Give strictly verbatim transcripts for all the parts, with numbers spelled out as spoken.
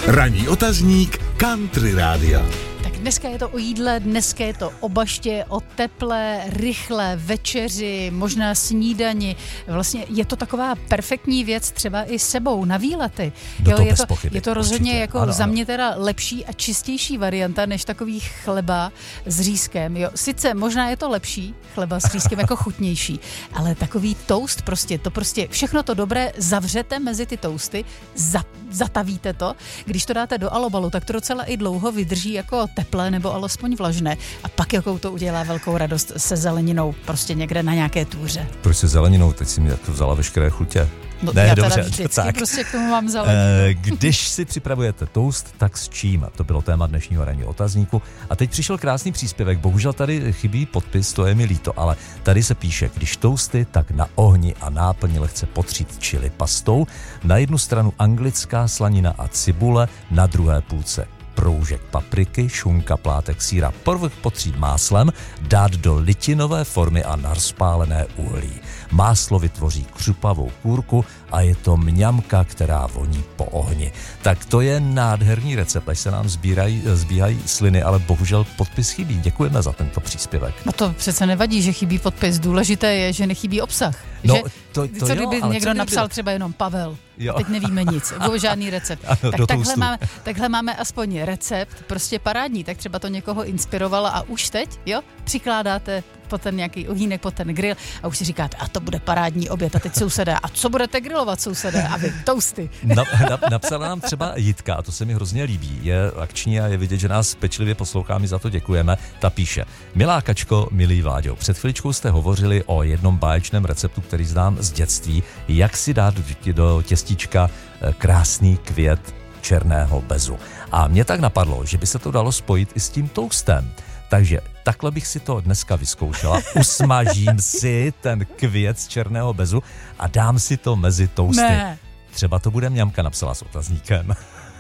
Ranní otazník Country Rádia. Tak dneska je to o jídle, dneska je to o baště, o teplé, rychlé večeři, možná snídani. Vlastně je to taková perfektní věc třeba i sebou na výlety. No jo, to je, bez to, pochyby, je to rozhodně určitě. jako Ano, za ano. mě teda lepší a čistější varianta než takový chleba s řízkem. Jo. Sice možná je to lepší chleba s řízkem, jako chutnější, ale takový toast prostě, to prostě všechno to dobré zavřete mezi ty toasty, za, zatavíte to. Když to dáte do alobalu, tak to docela i dlouho vydrží jako teplé nebo alespoň vlažné. A pak jakou to udělá velkou radost se zeleninou prostě někde na nějaké túře. Proč se zeleninou? Teď si mi to vzala veškeré chutě. No, Ne, já dobře, teda vždycky tak. prostě k tomu mám zeleninu. E, když si připravujete toast, tak s čím? To bylo téma dnešního ranního otazníku. A teď přišel krásný příspěvek. Bohužel tady chybí podpis, to je mi líto, ale tady se píše, když toasty, tak na ohni a náplni lehce potřít chili pastou. Na jednu stranu anglická slanina a cibule, na druhé půlce proužek papriky, šunka, plátek sýra, povrch potřít máslem, dát do litinové formy a na rozpálené uhlí. Máslo vytvoří křupavou kůrku a je to mňamka, která voní po ohni. Tak to je nádherný recept, až se nám sbírají, zbíhají sliny, ale bohužel podpis chybí. Děkujeme za tento příspěvek. No to přece nevadí, že chybí podpis. Důležité je, že nechybí obsah. No, že, to, to co jo, kdyby ale někdo co kdyby... napsal třeba jenom Pavel? Jo. A teď nevíme nic, vůbec žádný recept. Ano, tak do takhle toastu. máme, takhle máme aspoň recept, prostě parádní, tak třeba to někoho inspirovalo a už teď, jo, přikládáte po ten nějaký ohýnek, po ten grill a už si říkáte, a to bude parádní oběd a teď sousedé, a co budete grillovat sousedé? A vy toasty. Na, na, napsala nám třeba Jitka, a to se mi hrozně líbí, je akční a je vidět, že nás pečlivě poslouchá, my za to děkujeme. Ta píše, milá Kačko, milý Vláďo, před chviličkou jste hovořili o jednom báječném receptu, který znám z dětství, jak si dát do, do těstíčka krásný květ černého bezu. A mě tak napadlo, že by se to dalo spojit i s tím toastem. Takže takhle bych si to dneska vyzkoušela. Usmažím si ten květ z černého bezu a dám si to mezi toasty. Ne. Třeba to bude mňamka, napsala s otazníkem.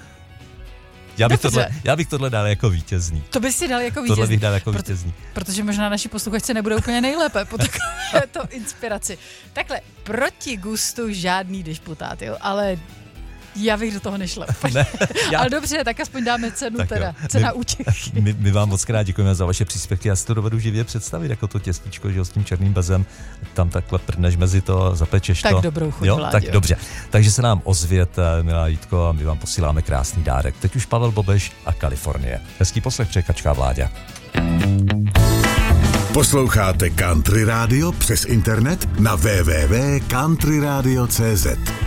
Já bych, tohle, já bych tohle dal jako vítězný. To bys si dal jako vítězný. Tohle bych dal jako Proto, vítězný. Protože možná naši posluchačce nebude úplně nejlépe po takovéto inspiraci. Takhle, proti gustu žádný dišputát, jo, ale já bych do toho nešla. Ne, já... Ale dobře, tak aspoň dáme cenu tak teda, jo. cena my, účechy. My, my vám moc krát děkujeme za vaše příspěvky, já si to dovedu živě představit, jako to těstíčko, že jo, s tím černým bezem, tam takhle prdneš mezi to, zapečeš tak to. dobrou chuť, jo? Vláďo. Tak dobře, takže se nám ozvěte, milá Jitko, a my vám posíláme krásný dárek. Teď už Pavel Bobeš a Kalifornie. Hezký poslech přeje Kačka Vláďa. Posloucháte Country Rádio přes internet na w w w tečka country radio tečka c z.